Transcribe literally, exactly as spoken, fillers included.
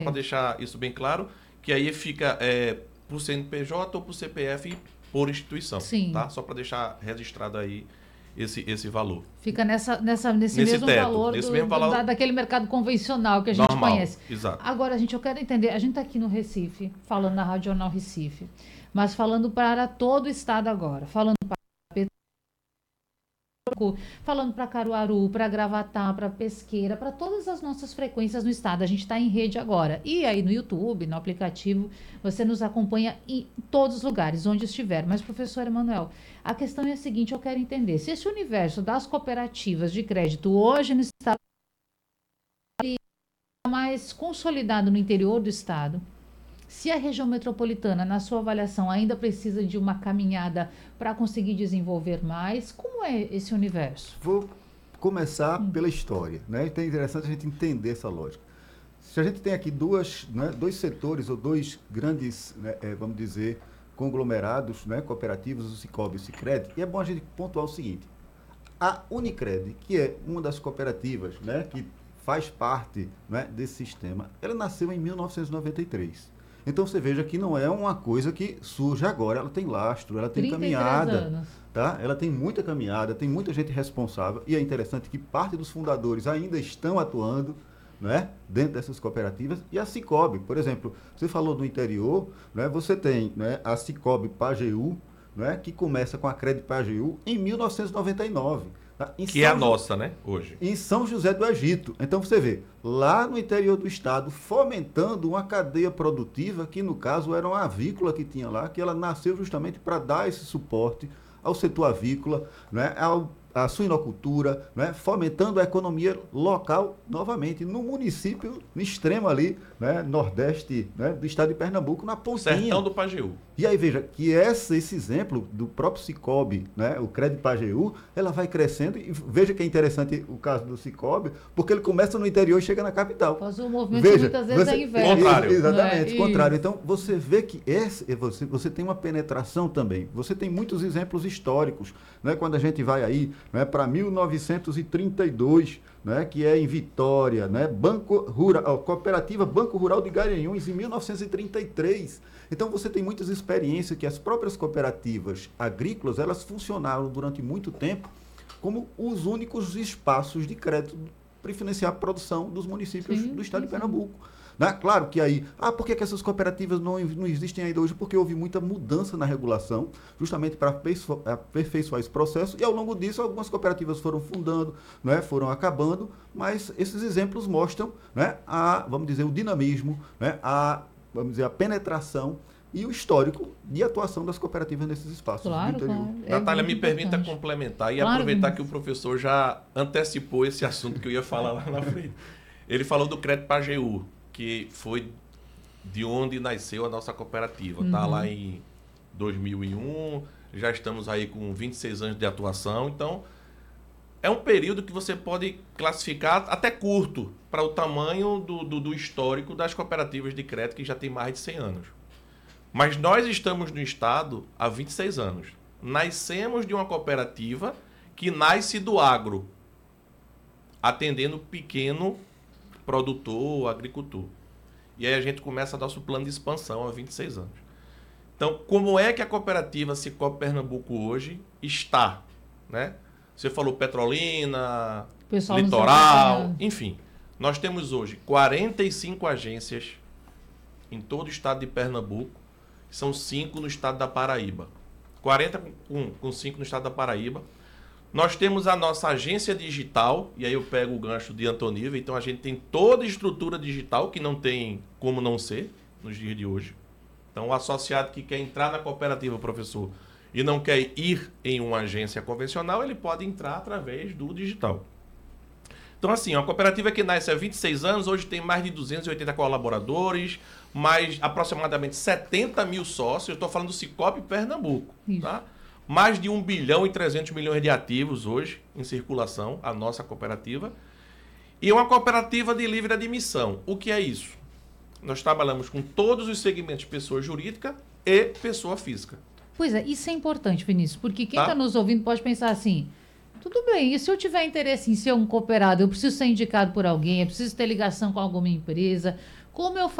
para deixar isso bem claro, que aí fica é, por C N P J ou por C P F por instituição. Sim. Tá? Só para deixar registrado aí esse, esse valor. Fica nessa, nessa, nesse, Nesse mesmo teto, valor, nesse do, mesmo valor da, daquele mercado convencional que a gente normal, conhece. Exato. Agora, gente, eu quero entender, a gente está aqui no Recife, falando na Rádio Jornal Recife, mas falando para todo o estado agora, falando para falando para Caruaru, para Gravatá, para Pesqueira, para todas as nossas frequências no estado. A gente está em rede agora. E aí no YouTube, no aplicativo, você nos acompanha em todos os lugares, onde estiver. Mas, professor Emanuel, a questão é a seguinte, eu quero entender. Se esse universo das cooperativas de crédito hoje no estado é mais consolidado no interior do estado, se a região metropolitana, na sua avaliação, ainda precisa de uma caminhada para conseguir desenvolver mais, como é esse universo? Vou começar hum. pela história, né? Então é interessante a gente entender essa lógica. Se a gente tem aqui duas, né, dois setores ou dois grandes, né, é, vamos dizer, conglomerados, né, cooperativos, o Sicob e o Sicredi, e é bom a gente pontuar o seguinte: a Unicred, que é uma das cooperativas, né, que faz parte, né, desse sistema, ela nasceu em mil novecentos e noventa e três. Então você veja que não é uma coisa que surge agora, ela tem lastro, ela tem caminhada, anos. Tá? Ela tem muita caminhada, tem muita gente responsável, e é interessante que parte dos fundadores ainda estão atuando, né, dentro dessas cooperativas. E a Sicob, por exemplo, você falou do interior, né, você tem, né, a Sicob Pajeú, né, que começa com a Cred Pajeú em mil novecentos e noventa e nove. Tá? Em que São é a Jo... nossa, né, hoje. Em São José do Egito. Então você vê, lá no interior do estado, fomentando uma cadeia produtiva, que no caso era uma avícola que tinha lá, que ela nasceu justamente para dar esse suporte ao setor avícola, né, ao a suinocultura, né, fomentando a economia local novamente, no município no extremo ali, né, nordeste, né, do estado de Pernambuco, na pontinha. Sertão do Pajeú. E aí veja que essa, esse exemplo do próprio Sicob, né, o Crédito Pajeú, ela vai crescendo, e veja que é interessante o caso do Sicob, porque ele começa no interior e chega na capital. Faz um movimento veja, que muitas vezes você, é inverso. Contrário. Exatamente, é? contrário. Então, você vê que esse, você, você tem uma penetração também. Você tem muitos exemplos históricos, né, quando a gente vai aí, né, para mil novecentos e trinta e dois, né, que é em Vitória, né, Banco Rural, Cooperativa Banco Rural de Garanhuns, em mil novecentos e trinta e três. Então, você tem muitas experiências que as próprias cooperativas agrícolas, elas funcionaram durante muito tempo como os únicos espaços de crédito para financiar a produção dos municípios sim, do estado sim, de Pernambuco. Né? Claro que aí, ah, por que, que essas cooperativas não, não existem ainda hoje? Porque houve muita mudança na regulação, justamente para aperfeiçoar esse processo, e ao longo disso algumas cooperativas foram fundando, né, foram acabando, mas esses exemplos mostram, né, a, vamos dizer, o dinamismo, né, a, vamos dizer, a penetração e o histórico de atuação das cooperativas nesses espaços claro, do interior. Claro. É Natália, me importante. permita complementar e claro, aproveitar mas... que o professor já antecipou esse assunto que eu ia falar lá na frente. Ele falou do Crédito Pajeú, que foi de onde nasceu a nossa cooperativa. Está uhum. lá em dois mil e um, já estamos aí com vinte e seis anos de atuação. Então, é um período que você pode classificar até curto para o tamanho do, do, do histórico das cooperativas de crédito, que já tem mais de cem anos. Mas nós estamos no estado há vinte e seis anos. Nascemos de uma cooperativa que nasce do agro, atendendo pequeno produtor, agricultor. E aí a gente começa nosso plano de expansão há vinte e seis anos. Então, como é que a cooperativa Sicob Pernambuco hoje está? Né? Você falou Petrolina, Pessoal Litoral, enfim. Nós temos hoje quarenta e cinco agências em todo o estado de Pernambuco, são cinco no estado da Paraíba. quarenta com, com cinco no estado da Paraíba. Nós temos a nossa agência digital, e aí eu pego o gancho de Antonível, então a gente tem toda a estrutura digital, que não tem como não ser nos dias de hoje. Então o associado que quer entrar na cooperativa, professor, e não quer ir em uma agência convencional, ele pode entrar através do digital. Então assim, uma cooperativa que nasce há vinte e seis anos, hoje tem mais de duzentos e oitenta colaboradores, mais aproximadamente setenta mil sócios, eu estou falando do Sicob Pernambuco, isso. Tá? Mais de um bilhão e trezentos milhões de ativos hoje em circulação, a nossa cooperativa. E uma cooperativa de livre admissão. O que é isso? Nós trabalhamos com todos os segmentos, pessoa jurídica e pessoa física. Pois é, isso é importante, Vinícius, porque quem está tá nos ouvindo pode pensar assim, tudo bem, e se eu tiver interesse em ser um cooperado, eu preciso ser indicado por alguém, eu preciso ter ligação com alguma empresa, como eu